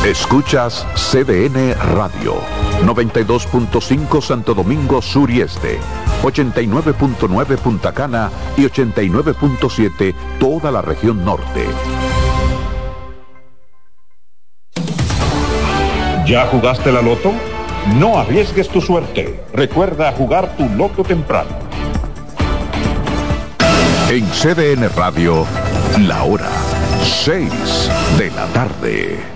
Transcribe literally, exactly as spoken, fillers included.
Escuchas C D N Radio, noventa y dos punto cinco Santo Domingo Sur y Este, ochenta y nueve punto nueve Punta Cana y ochenta y nueve punto siete toda la región norte. ¿Ya jugaste la loto? No arriesgues tu suerte. Recuerda jugar tu loto temprano. En C D N Radio, la hora seis de la tarde.